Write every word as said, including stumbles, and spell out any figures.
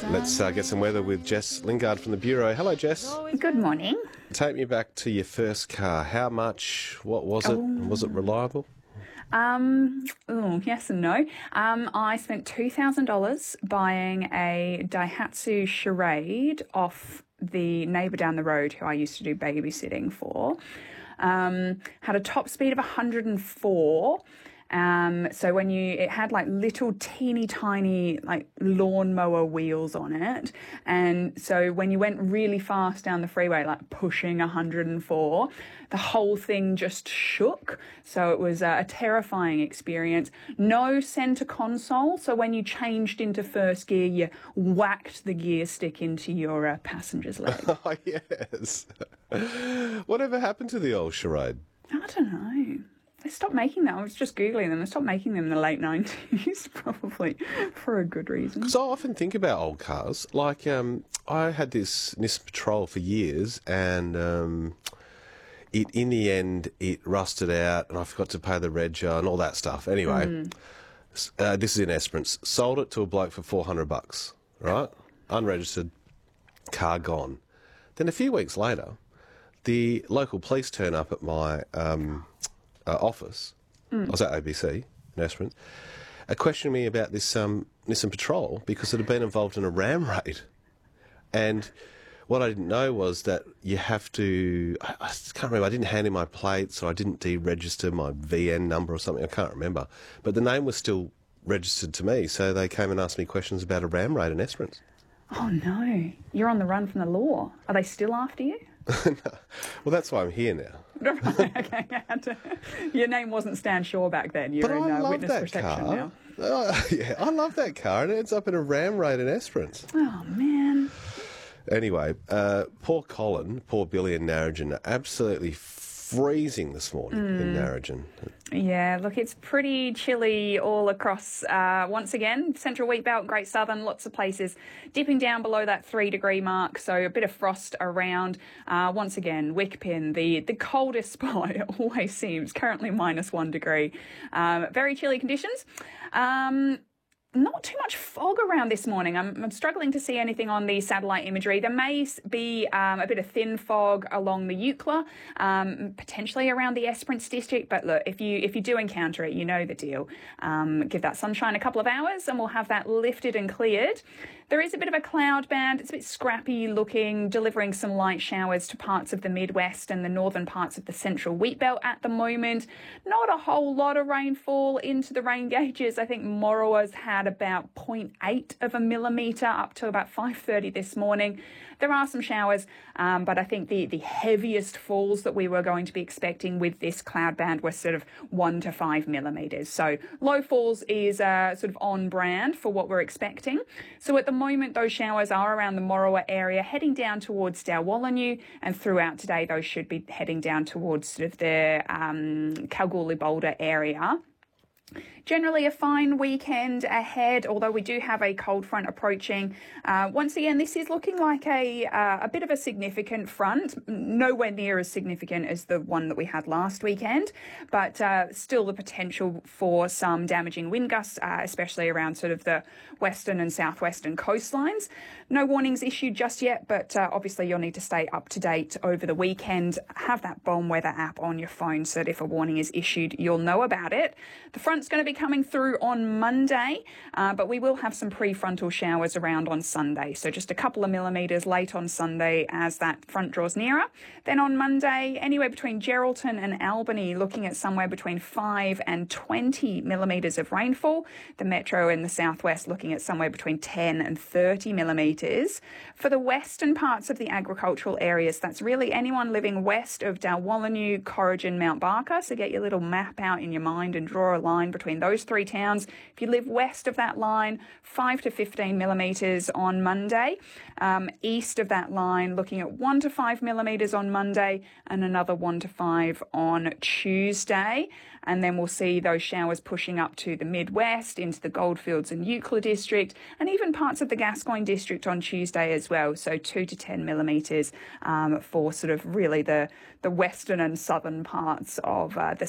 Let's uh, get some weather with Jess Lingard from the Bureau. Hello, Jess. Good morning. Take me back to your first car. How much? What was it? Oh. Was it reliable? Um, oh, yes and no. Um, I spent two thousand dollars buying a Daihatsu Charade off the neighbour down the road who I used to do babysitting for. Um, had a top speed of one hundred four. Um, so when you, it had like little teeny tiny like lawnmower wheels on it. And so when you went really fast down the freeway, like pushing one hundred four, the whole thing just shook. So it was a terrifying experience. No center console. So when you changed into first gear, you whacked the gear stick into your uh, passenger's leg. Oh, yes. Whatever happened to the old Charade? I don't know. They stopped making them. I was just Googling them. They stopped making them in the late nineties, probably for a good reason. Because I often think about old cars. Like, um, I had this Nissan Patrol for years, and um, it in the end, it rusted out, and I forgot to pay the reg and all that stuff. Anyway, mm. uh, this is in Esperance. Sold it to a bloke for four hundred bucks, right? Unregistered, car gone. Then a few weeks later, the local police turn up at my... Um, Uh, office, mm. I was at A B C in Esperance, uh, questioning me about this um, Nissan Patrol because it had been involved in a ram raid. And what I didn't know was that you have to, I, I can't remember, I didn't hand in my plates or I didn't deregister my V N number or something, I can't remember. But the name was still registered to me, so they came and asked me questions about a ram raid in Esperance. Oh no, you're on the run from the law. Are they still after you? No. Well, that's why I'm here now. Right, okay. To, your name wasn't Stan Shaw back then. You're but in I uh, love witness that protection car. now. Oh, yeah, I love that car, and it ends up in a ram raid in Esperance. Oh, man. Anyway, uh, poor Colin, poor Billy and Narrogin are absolutely freezing this morning mm. in Narrogin. Yeah, look, it's pretty chilly all across, uh, once again, Central Wheatbelt, Great Southern, lots of places dipping down below that three degree mark, so a bit of frost around. Uh, once again, Wickpin, the, the coldest spot, it always seems, currently minus one degree. Um, very chilly conditions. Um, Not too much fog around this morning. I'm, I'm struggling to see anything on the satellite imagery. There may be um, a bit of thin fog along the Eucla, um, potentially around the Esperance district. But look, if you if you do encounter it, you know the deal. Um, give that sunshine a couple of hours and we'll have that lifted and cleared. There is a bit of a cloud band. It's a bit scrappy looking, delivering some light showers to parts of the Midwest and the northern parts of the Central Wheatbelt at the moment. Not a whole lot of rainfall into the rain gauges. I think Morowa's had about zero point eight of a millimetre up to about five thirty this morning. There are some showers, um, but I think the, the heaviest falls that we were going to be expecting with this cloud band were sort of one to five millimetres. So low falls is uh, sort of on brand for what we're expecting. So at the moment, those showers are around the Morowa area, heading down towards Dalwallinu, and throughout today, those should be heading down towards sort of the um, Kalgoorlie-Boulder area. Generally a fine weekend ahead, although we do have a cold front approaching. Uh, once again, this is looking like a uh, a bit of a significant front, nowhere near as significant as the one that we had last weekend, but uh, still the potential for some damaging wind gusts, uh, especially around sort of the western and southwestern coastlines. No warnings issued just yet, but uh, obviously you'll need to stay up to date over the weekend. Have that Bomb Weather app on your phone so that if a warning is issued, you'll know about it. The front's going to be coming through on Monday, uh, but we will have some prefrontal showers around on Sunday. So just a couple of millimetres late on Sunday as that front draws nearer. Then on Monday, anywhere between Geraldton and Albany, looking at somewhere between five and twenty millimetres of rainfall. The metro in the southwest looking at somewhere between ten and thirty millimetres. For the western parts of the agricultural areas, that's really anyone living west of Dalwallinu, Corrigin, Mount Barker. So get your little map out in your mind and draw a line between those three towns. If you live west of that line, five to fifteen millimetres on Monday. Um, east of that line, looking at one to five millimetres on Monday and another one to five on Tuesday. And then we'll see those showers pushing up to the Midwest, into the Goldfields and Eucla district, and even parts of the Gascoyne district on Tuesday as well. So two to ten millimetres um, for sort of really the, the western and southern parts of uh, the